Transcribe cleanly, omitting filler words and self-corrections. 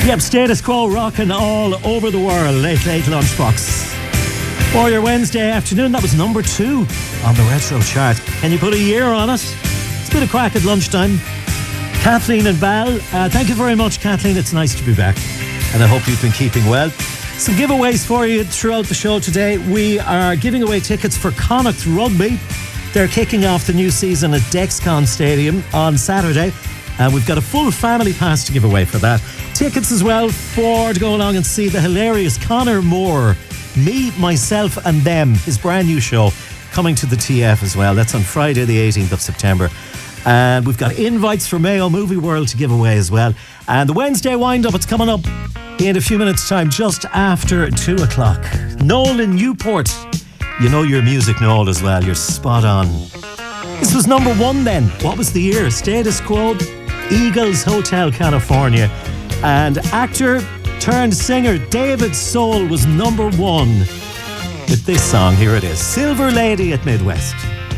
Yep, Status Quo rocking all over the world. Late, late lunchbox. For your Wednesday afternoon, that was number 2 on the retro chart. Can you put a year on it? It's been a crack at lunchtime. Kathleen and Val, thank you very much, Kathleen. It's nice to be back. And I hope you've been keeping well. Some giveaways for you throughout the show today. We are giving away tickets for Connacht Rugby. They're kicking off the new season at Dexcon Stadium on Saturday. And we've got a full family pass to give away for that. Tickets as well to go along and see the hilarious Conor Moore, Me, Myself and Them, his brand new show, coming to the TF as well. That's on Friday the 18th of September. And we've got invites for Mayo Movie World to give away as well. And the Wednesday wind-up, it's coming up in a few minutes' time, just after 2 o'clock. Noel in Newport. You know your music, Noel, as well. You're spot on. This was number 1 then. What was the year? Status Quo, Eagles Hotel California. And actor turned singer David Soul was number 1 with this song. Here it is, Silver Lady at Midwest.